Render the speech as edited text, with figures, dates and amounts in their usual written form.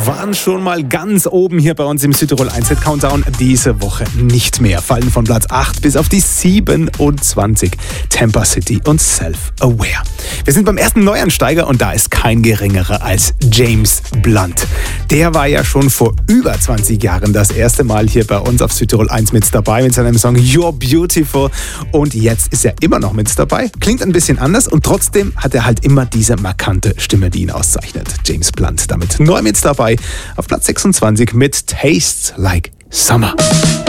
waren schon mal ganz oben hier bei uns im Südtirol 1 Hit Countdown. Diese Woche nicht mehr. Fallen von Platz 8 bis auf die 27. Tampa City und Self-Aware. Wir sind beim ersten Neuansteiger und da ist kein geringerer als James Blunt. Der war ja schon vor über 20 Jahren das erste Mal hier bei uns auf Südtirol 1 mit dabei mit seinem Song You're Beautiful. Und jetzt ist er immer noch mit dabei. Klingt ein bisschen anders und trotzdem hat er halt immer diese markante Stimme, die ihn auszeichnet. James Blunt damit neu mit dabei auf Platz 26 mit Tastes Like Summer.